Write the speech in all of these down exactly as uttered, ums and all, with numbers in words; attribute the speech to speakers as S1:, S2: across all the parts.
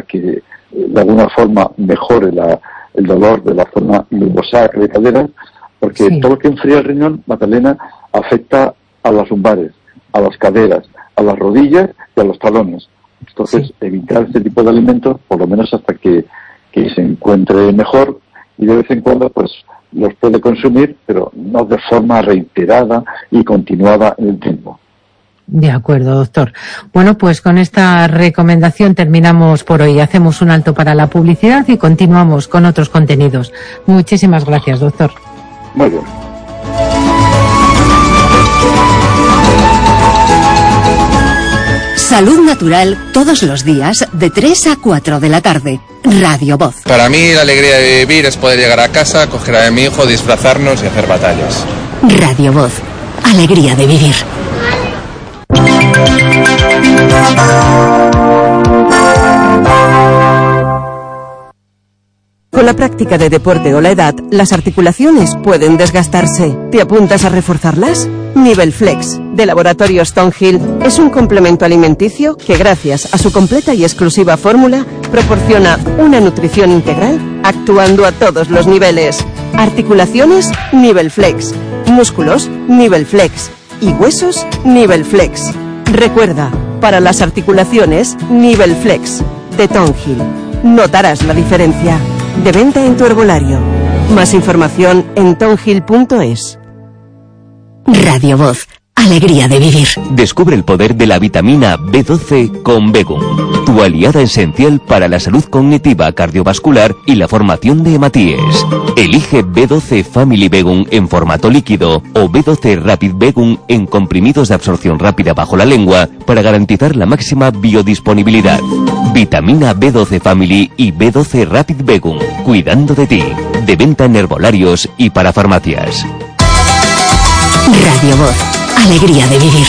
S1: que eh, de alguna forma mejore la, el dolor de la zona lumbosacra y cadera, porque sí. todo lo que enfría el riñón, Magdalena, afecta a las lumbares, a las caderas, a las rodillas y a los talones. Entonces, sí. evitar este tipo de alimentos, por lo menos hasta que, que se encuentre mejor, y de vez en cuando, pues, los puede consumir, pero no de forma reiterada y continuada en el tiempo.
S2: De acuerdo, doctor. Bueno, pues con esta recomendación terminamos por hoy. Hacemos un alto para la publicidad y continuamos con otros contenidos. Muchísimas gracias, doctor.
S1: Muy bien.
S3: Salud Natural todos los días de tres a cuatro de la tarde. Radio Voz.
S4: Para mí la alegría de vivir es poder llegar a casa, coger a mi hijo, disfrazarnos y hacer batallas.
S3: Radio Voz. Alegría de vivir.
S5: Con la práctica de deporte o la edad, las articulaciones pueden desgastarse. ¿Te apuntas a reforzarlas? Nivel Flex, de Laboratorios Tonhill, es un complemento alimenticio que, gracias a su completa y exclusiva fórmula, proporciona una nutrición integral, actuando a todos los niveles. Articulaciones, Nivel Flex. Músculos, Nivel Flex. Y huesos, Nivel Flex. Recuerda, para las articulaciones, Nivel Flex, de Tonhill. Notarás la diferencia. De venta en tu herbolario. Más información en tonhill punto es.
S3: Radio Voz. Alegría de vivir.
S6: Descubre el poder de la vitamina B doce con Begum, tu aliada esencial para la salud cognitiva, cardiovascular y la formación de hematíes. Elige B doce Family Begum en formato líquido o B doce Rapid Begum en comprimidos de absorción rápida bajo la lengua para garantizar la máxima biodisponibilidad. Vitamina B doce Family y B doce Rapid Begum, cuidando de ti. De venta en herbolarios y para farmacias.
S3: Radio Voz. Alegría de vivir.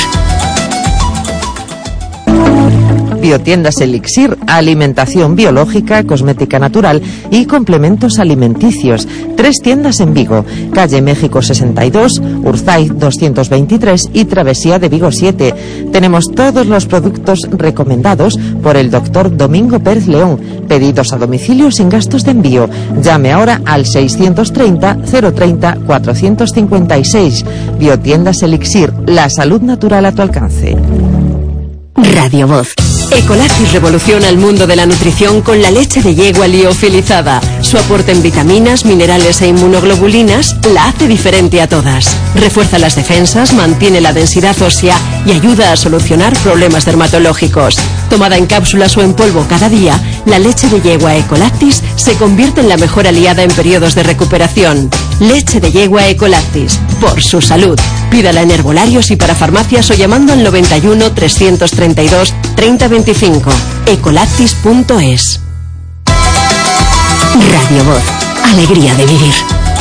S7: Biotiendas Elixir, alimentación biológica, cosmética natural y complementos alimenticios. Tres tiendas en Vigo, calle México sesenta y dos, Urzaiz doscientos veintitrés y Travesía de Vigo siete. Tenemos todos los productos recomendados por el doctor Domingo Pérez León. Pedidos a domicilio sin gastos de envío. Llame ahora al seiscientos treinta, cero treinta, cuatrocientos cincuenta y seis. Biotiendas Elixir, la salud natural a tu alcance.
S3: Radio Voz. Ecolactis revoluciona el mundo de la nutrición con la leche de yegua liofilizada. Su aporte en vitaminas, minerales e inmunoglobulinas la hace diferente a todas. Refuerza las defensas, mantiene la densidad ósea y ayuda a solucionar problemas dermatológicos. Tomada en cápsulas o en polvo cada día, la leche de yegua Ecolactis se convierte en la mejor aliada en periodos de recuperación. Leche de yegua Ecolactis, por su salud. Pídala en herbolarios y para farmacias o llamando al noventa y uno, trescientos treinta y dos, treinta veinticinco. ecolactis punto es. Radio Voz. Alegría de vivir.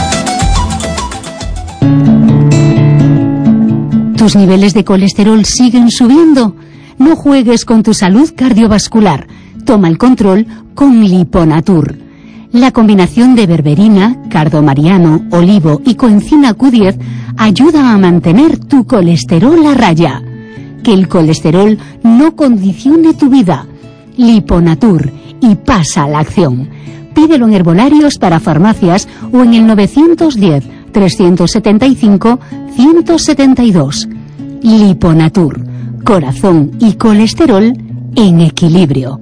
S8: ¿Tus niveles de colesterol siguen subiendo? No juegues con tu salud cardiovascular. Toma el control con Liponatur. La combinación de berberina, cardomariano, olivo y coenzima Q diez ayuda a mantener tu colesterol a raya. Que el colesterol no condicione tu vida. Liponatur, y pasa a la acción. Pídelo en herbolarios para farmacias o en el novecientos diez, trescientos setenta y cinco, ciento setenta y dos. Liponatur, corazón y colesterol en equilibrio.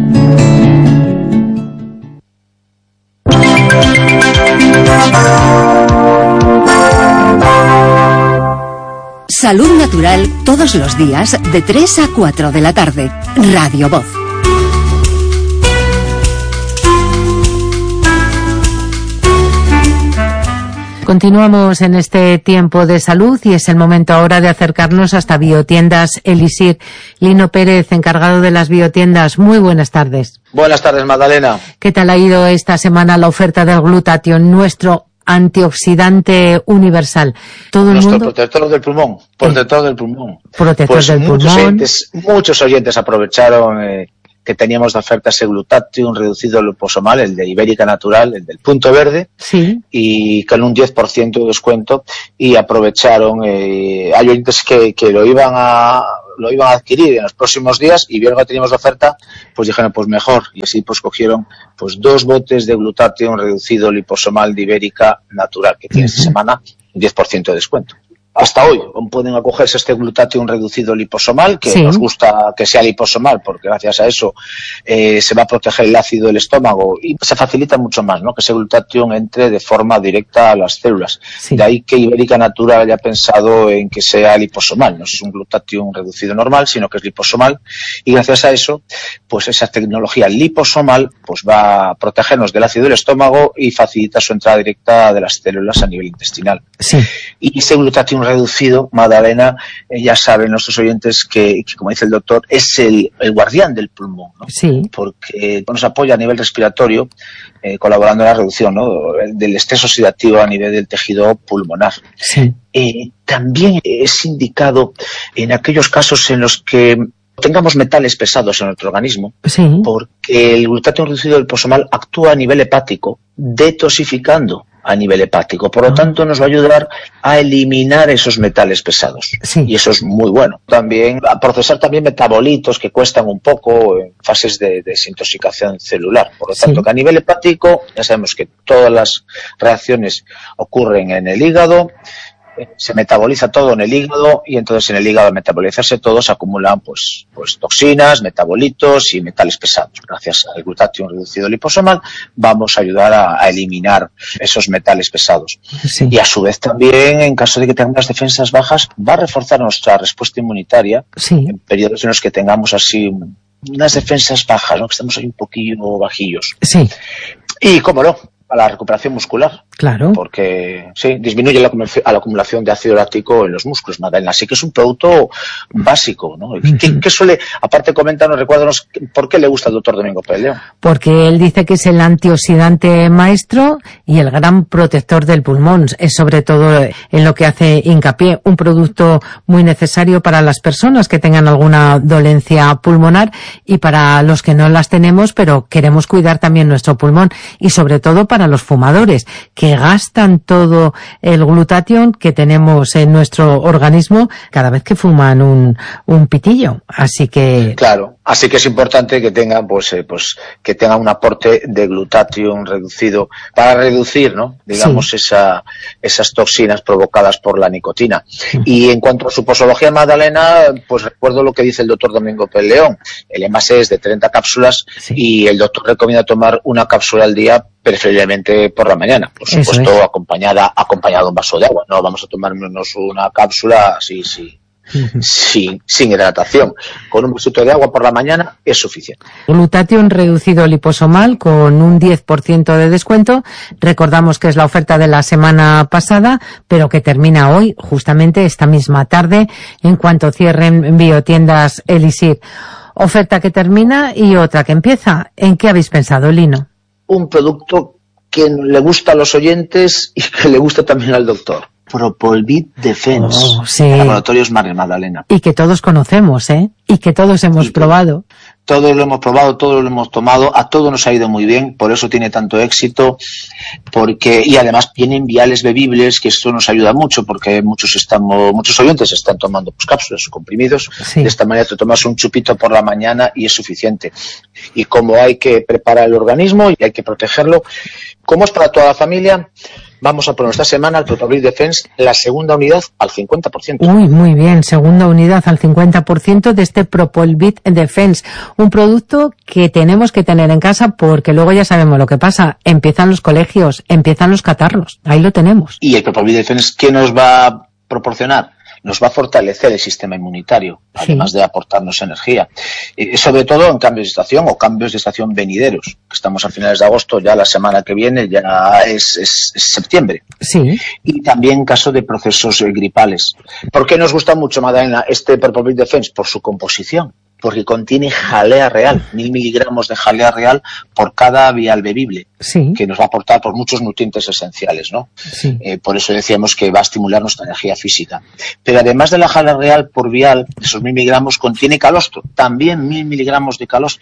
S3: Salud Natural todos los días de tres a cuatro de la tarde. Radio Voz.
S2: Continuamos en este tiempo de salud y es el momento ahora de acercarnos hasta Biotiendas Elixir. Lino Pérez, encargado de las biotiendas, muy buenas tardes.
S9: Buenas tardes, Magdalena.
S2: ¿Qué tal ha ido esta semana la oferta del glutatión, nuestro antioxidante universal? Todo el
S9: Nuestro
S2: mundo...
S9: protector del pulmón, protector eh, del pulmón.
S2: Protector
S9: pues
S2: del
S9: muchos
S2: pulmón.
S9: Oyentes, muchos oyentes aprovecharon eh, que teníamos de oferta ese glutatión reducido liposomal, el de Ibérica Natural, el del punto verde,
S2: sí,
S9: y con un diez por ciento de descuento, y aprovecharon, eh, hay oyentes que, que lo iban a lo iban a adquirir en los próximos días y vieron que teníamos la oferta, pues dijeron, pues mejor. Y así pues cogieron pues dos botes de glutatión reducido liposomal de Ibérica natural, que tiene esta semana un diez por ciento de descuento. Hasta hoy pueden acogerse este glutatión reducido liposomal, que sí. Nos gusta que sea liposomal, porque gracias a eso eh, se va a proteger el ácido del estómago y se facilita mucho más, ¿no? Que ese glutatión entre de forma directa a las células. Sí. De ahí que Ibérica Natural haya pensado en que sea liposomal. No es un glutatión reducido normal, sino que es liposomal. Y gracias a eso, pues esa tecnología liposomal pues va a protegernos del ácido del estómago y facilita su entrada directa de las células a nivel intestinal. Sí. Y ese glutatión reducido, Magdalena, eh, ya saben nuestros oyentes que, que, como dice el doctor, es el, el guardián del pulmón, ¿no? Sí. Porque nos apoya a nivel respiratorio, eh, colaborando en la reducción, ¿no? del estrés oxidativo a nivel del tejido pulmonar. Sí. Eh, también es indicado en aquellos casos en los que tengamos metales pesados en nuestro organismo, sí. Porque el glutatión reducido liposomal actúa a nivel hepático, detoxificando a nivel hepático. Por lo tanto, nos va a ayudar a eliminar esos metales pesados. Sí. Y eso es muy bueno. También a procesar también metabolitos que cuestan un poco en fases de desintoxicación celular. Por lo tanto, sí. Que a nivel hepático, ya sabemos que todas las reacciones ocurren en el hígado, se metaboliza todo en el hígado y entonces en el hígado al metabolizarse todo se acumulan pues, pues toxinas, metabolitos y metales pesados. Gracias al glutatión reducido liposomal vamos a ayudar a, a eliminar esos metales pesados. Sí. Y a su vez también, en caso de que tengamos las defensas bajas, va a reforzar nuestra respuesta inmunitaria, sí. En periodos en los que tengamos así unas defensas bajas, ¿no? Que estamos ahí un poquillo bajillos. Sí. Y cómo no, a la recuperación muscular. Claro. Porque, sí, disminuye la, la acumulación de ácido láctico en los músculos, Magdalena. Así que es un producto básico, ¿no? Uh-huh. ¿Qué, qué suele, aparte, coméntanos, recuérdanos, ¿por qué le gusta al doctor Domingo Pérez León?
S2: Porque él dice que es el antioxidante maestro y el gran protector del pulmón. Es sobre todo en lo que hace hincapié, un producto muy necesario para las personas que tengan alguna dolencia pulmonar y para los que no las tenemos, pero queremos cuidar también nuestro pulmón y sobre todo para los fumadores, que gastan todo el glutatión que tenemos en nuestro organismo cada vez que fuman un, un pitillo. Así que...
S9: Claro, así que es importante que tengan, pues, eh, pues, que tengan un aporte de glutatión reducido para reducir, ¿no? Digamos, sí. esa, esas toxinas provocadas por la nicotina. Sí. Y en cuanto a su posología, Magdalena, pues recuerdo lo que dice el doctor Domingo Pérez León. El envase es de treinta cápsulas sí. Y el doctor recomienda tomar una cápsula al día, preferiblemente por la mañana, por supuesto, es. acompañada, acompañado de un vaso de agua. No vamos a tomarnos una cápsula así, sí, uh-huh. sin, sin hidratación. Con un vasito de agua por la mañana es suficiente.
S2: Glutatión reducido liposomal con un diez por ciento de descuento. Recordamos que es la oferta de la semana pasada, pero que termina hoy, justamente esta misma tarde, en cuanto cierren Biotiendas Elixir. Oferta que termina y otra que empieza. ¿En qué habéis pensado, Lino?
S9: Un producto que le gusta a los oyentes y que le gusta también al doctor. Propolvit Defense, oh, sí. Laboratorios María Magdalena.
S2: Y que todos conocemos, ¿eh? Y que todos hemos y probado.
S9: Todos lo hemos probado, todos lo hemos tomado, a todos nos ha ido muy bien, por eso tiene tanto éxito, porque y además tienen viales bebibles, que esto nos ayuda mucho, porque muchos estamos, muchos oyentes están tomando pues, cápsulas o comprimidos, sí. De esta manera te tomas un chupito por la mañana y es suficiente. Y como hay que preparar el organismo y hay que protegerlo, como es para toda la familia, vamos a poner esta semana el Propolvit Defense, la segunda unidad al cincuenta por ciento.
S2: Uy, muy bien, segunda unidad al cincuenta por ciento de este Propolvit Defense. Un producto que tenemos que tener en casa porque luego ya sabemos lo que pasa. Empiezan los colegios, empiezan los catarros. Ahí lo tenemos.
S9: ¿Y el Propolvit Defense qué nos va a proporcionar? Nos va a fortalecer el sistema inmunitario, además sí. De aportarnos energía. Y sobre todo en cambios de estación o cambios de estación venideros. Estamos a finales de agosto, ya la semana que viene ya es, es, es septiembre. Sí. Y también en caso de procesos gripales. ¿Por qué nos gusta mucho, Magdalena, este Propolvit Defense? Por su composición. Porque contiene jalea real, mil miligramos de jalea real por cada vial bebible, sí. Que nos va a aportar por muchos nutrientes esenciales, ¿no? Sí. Eh, por eso decíamos que va a estimular nuestra energía física. Pero además de la jalea real por vial, esos mil miligramos contiene calostro, también mil miligramos de calostro,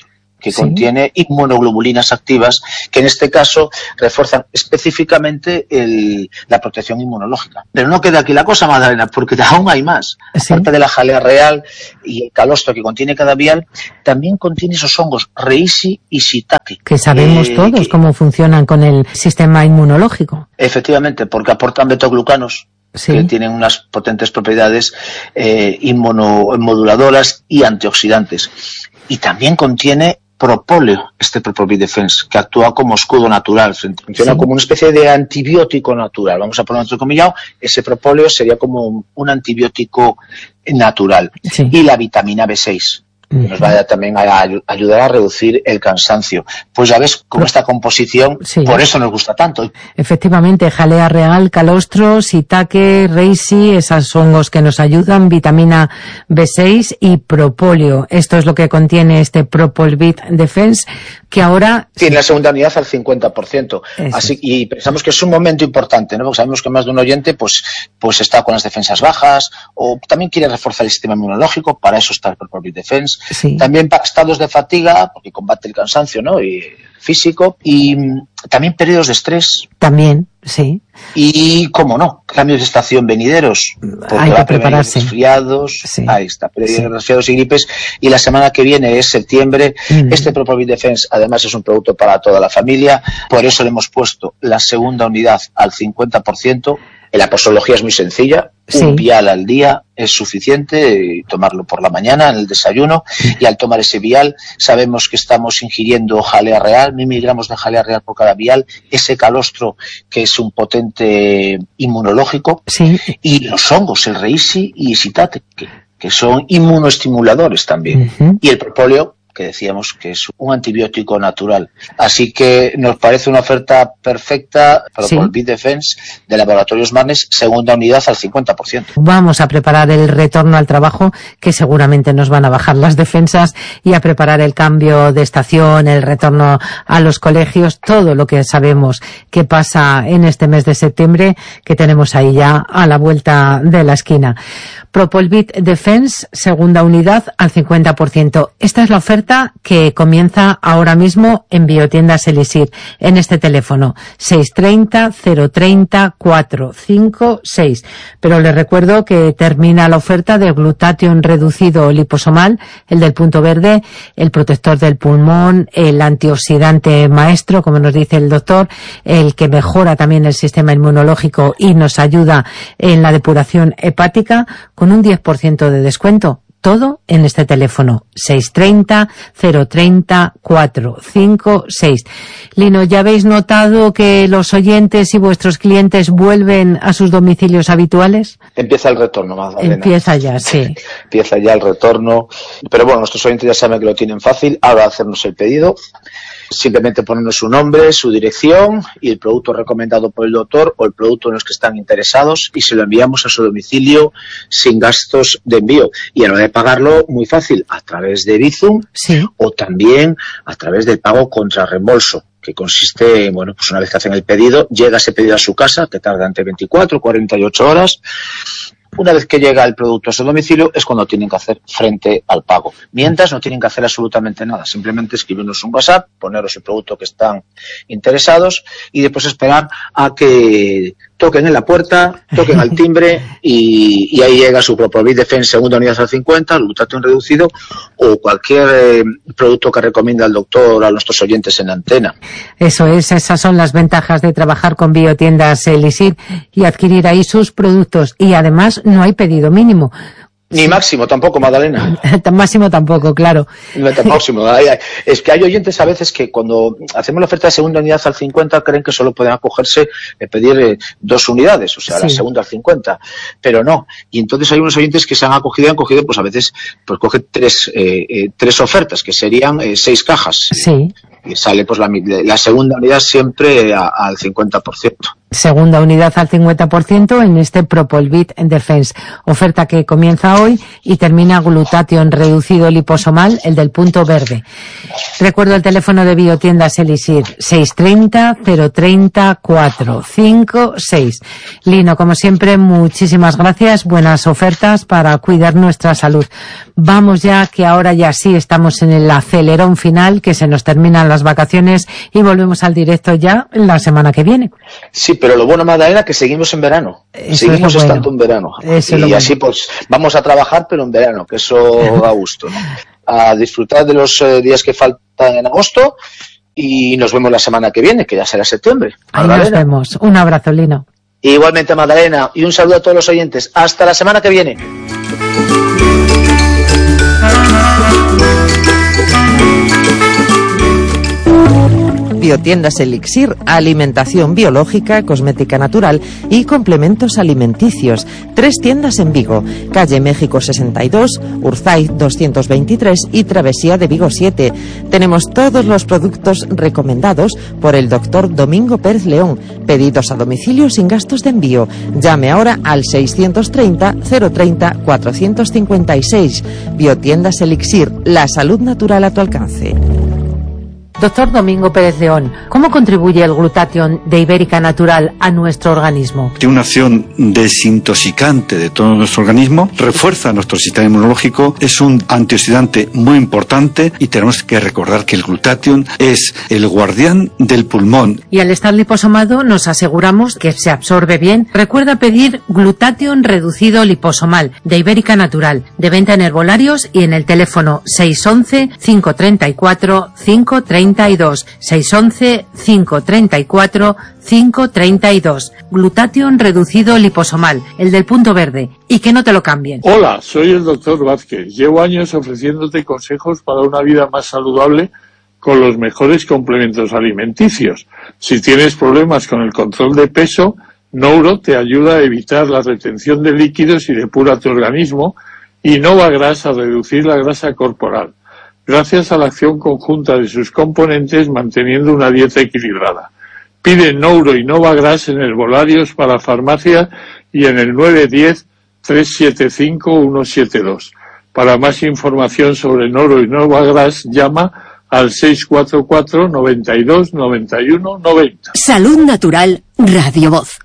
S9: que
S2: sí.
S9: contiene inmunoglobulinas activas, que en este caso refuerzan específicamente el, la protección inmunológica. Pero no queda aquí la cosa, Magdalena, porque aún hay más.
S2: Sí.
S9: Aparte de la jalea real y el calostro que contiene cada vial, también contiene esos hongos Reishi y Shiitake.
S2: Que sabemos eh, todos que, cómo funcionan con el sistema inmunológico.
S9: Efectivamente, porque aportan betaglucanos, sí. que tienen unas potentes propiedades eh, inmunomoduladoras y antioxidantes. Y también contiene propóleo, este Propol-V Defense, que actúa como escudo natural, funciona sí. como una especie de antibiótico natural, vamos a ponerlo entrecomillado, ese propóleo sería como un, un antibiótico natural. Sí. Y la vitamina B seis, que nos va a también a ayudar a reducir el cansancio. Pues ya ves, con esta composición, sí. por eso nos gusta tanto.
S2: Efectivamente, jalea real, calostro, shiitake, reishi, esos hongos que nos ayudan, vitamina B seis y propóleo. Esto es lo que contiene este Propol-V Defense, que ahora...
S9: Tiene la segunda unidad al cincuenta por ciento. Eso. Así, y pensamos que es un momento importante, ¿no? Porque sabemos que más de un oyente pues, pues está con las defensas bajas, o también quiere reforzar el sistema inmunológico, para eso está el Propol-V Defense. Sí. También para estados de fatiga, porque combate el cansancio, ¿no? Y físico, y también periodos de estrés.
S2: También, sí.
S9: Y, cómo no, cambios de estación venideros.
S2: Hay que prepararse.
S9: Resfriados, sí. ahí está, periodos sí. resfriados y gripes. Y la semana que viene es septiembre. Mm. Este Propol-V Defense, además, es un producto para toda la familia. Por eso le hemos puesto la segunda unidad al cincuenta por ciento. La posología es muy sencilla, sí. un vial al día es suficiente, tomarlo por la mañana en el desayuno, y al tomar ese vial sabemos que estamos ingiriendo jalea real, mil miligramos de jalea real por cada vial, ese calostro que es un potente inmunológico, sí. y los hongos, el reishi y shiitake, que, que son inmunoestimuladores también, uh-huh. y el propóleo, que decíamos que es un antibiótico natural. Así que nos parece una oferta perfecta para sí. Propol-V Defense de Laboratorios Marnes, segunda unidad al cincuenta por ciento.
S2: Vamos a preparar el retorno al trabajo, que seguramente nos van a bajar las defensas, y a preparar el cambio de estación, el retorno a los colegios, todo lo que sabemos que pasa en este mes de septiembre, que tenemos ahí ya a la vuelta de la esquina. Propol-V Defense, segunda unidad al cincuenta por ciento. Esta es la oferta que comienza ahora mismo en Biotiendas Elixir, en este teléfono seis treinta, cero treinta, cuatrocientos cincuenta y seis. Pero les recuerdo que termina la oferta de glutatión reducido liposomal, el del punto verde, el protector del pulmón, el antioxidante maestro, como nos dice el doctor, el que mejora también el sistema inmunológico y nos ayuda en la depuración hepática, con un diez por ciento de descuento. Todo en este teléfono, seis treinta, cero treinta, cuatrocientos cincuenta y seis. Lino, ¿ya habéis notado que los oyentes y vuestros clientes vuelven a sus domicilios habituales?
S9: Empieza el retorno, Magdalena.
S2: Empieza ya, sí.
S9: Empieza ya el retorno. Pero bueno, nuestros oyentes ya saben que lo tienen fácil. Ahora hacernos el pedido. Simplemente ponernos su nombre, su dirección y el producto recomendado por el doctor o el producto en los que están interesados, y se lo enviamos a su domicilio sin gastos de envío. Y a la hora de pagarlo, muy fácil, a través de Bizum, sí. o también a través del pago contra reembolso, que consiste, bueno, pues una vez que hacen el pedido, llega ese pedido a su casa, que tarda entre veinticuatro y cuarenta y ocho horas. Una vez que llega el producto a su domicilio es cuando tienen que hacer frente al pago. Mientras no tienen que hacer absolutamente nada. Simplemente escribirnos un WhatsApp, poneros el producto que están interesados y después esperar a que toquen en la puerta, toquen al timbre y, y ahí llega su Propol-V Defense segunda unidad al cincuenta, el glutatión reducido o cualquier eh, producto que recomienda el doctor a nuestros oyentes en antena.
S2: Eso es, esas son las ventajas de trabajar con Biotiendas Elixir y adquirir ahí sus productos. Y además no hay pedido mínimo.
S9: Ni máximo tampoco, Magdalena.
S2: Máximo tampoco, claro.
S9: No, máximo. Es que hay oyentes a veces que cuando hacemos la oferta de segunda unidad al cincuenta creen que solo pueden acogerse a pedir eh, dos unidades, o sea, sí. la segunda al cincuenta. Pero no. Y entonces hay unos oyentes que se han acogido y han cogido, pues a veces, pues cogen tres, eh, eh, tres ofertas, que serían eh, seis cajas.
S2: Sí.
S9: Y sale pues la, la segunda unidad siempre a, al cincuenta por ciento.
S2: Segunda unidad al cincuenta por ciento en este Propolvit Defense. Oferta que comienza hoy y termina Glutathione reducido liposomal, el del punto verde. Recuerdo el teléfono de Biotiendas Elixir, seis treinta, cero treinta, cuatrocientos cincuenta y seis. Lino, como siempre, muchísimas gracias. Buenas ofertas para cuidar nuestra salud. Vamos ya, que ahora ya sí estamos en el acelerón final, que se nos terminan las vacaciones y volvemos al directo ya la semana que viene.
S9: Sí, pero lo bueno, Magdalena, que seguimos en verano.
S2: Eso
S9: seguimos
S2: es lo
S9: estando
S2: bueno.
S9: en verano.
S2: Eso
S9: y
S2: es
S9: así
S2: bueno.
S9: pues vamos a trabajar, pero en verano, que eso da gusto, ¿no? A disfrutar de los eh, días que faltan en agosto y nos vemos la semana que viene, que ya será septiembre.
S2: Ahí nos vemos. Un abrazo, Lino.
S9: Igualmente, Magdalena, y un saludo a todos los oyentes. Hasta la semana que viene.
S7: Biotiendas Elixir, alimentación biológica, cosmética natural y complementos alimenticios. Tres tiendas en Vigo, calle México sesenta y dos, Urzaiz doscientos veintitrés y Travesía de Vigo siete. Tenemos todos los productos recomendados por el doctor Domingo Pérez León. Pedidos a domicilio sin gastos de envío. Llame ahora al seiscientos treinta, cero treinta, cuatrocientos cincuenta y seis. Biotiendas Elixir, la salud natural a tu alcance.
S2: Doctor Domingo Pérez León, ¿cómo contribuye el Glutathione de Ibérica Natural a nuestro organismo?
S10: Tiene una acción desintoxicante de todo nuestro organismo, refuerza nuestro sistema inmunológico, es un antioxidante muy importante y tenemos que recordar que el Glutathione es el guardián del pulmón.
S2: Y al estar liposomado nos aseguramos que se absorbe bien. Recuerda pedir Glutathione reducido liposomal de Ibérica Natural, de venta en herbolarios y en el teléfono seis once, cinco treinta y cuatro, cinco treinta y dos, seis once, cinco treinta y cuatro, cinco treinta y dos. Glutathione reducido liposomal, el del punto verde, y que no te lo cambien.
S11: Hola, soy el doctor Vázquez. Llevo años ofreciéndote consejos para una vida más saludable con los mejores complementos alimenticios. Si tienes problemas con el control de peso, Nouro te ayuda a evitar la retención de líquidos y depura tu organismo, y Novagras a reducir la grasa corporal, gracias a la acción conjunta de sus componentes manteniendo una dieta equilibrada. Pide Nouro y Novagras en herbolarios para farmacia y en el nueve uno cero, tres siete cinco, uno siete dos. Para más información sobre Nouro y Novagras, llama al seis cuatro cuatro, noventa y dos, noventa y uno, noventa.
S3: Salud Natural, Radio Voz.